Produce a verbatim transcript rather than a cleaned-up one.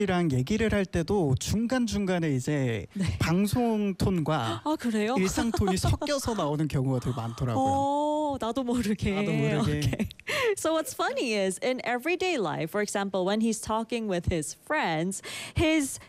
이랑 얘기를 할 때도 중간중간에 이제 네. 방송 톤과 아 그래요? 일상 톤이 섞여서 나오는 경우가 되게 많더라고요. 어, 나도 모르게. 나도 모르게. Okay. So what's funny is in everyday life, for example, when he's talking with his friends, his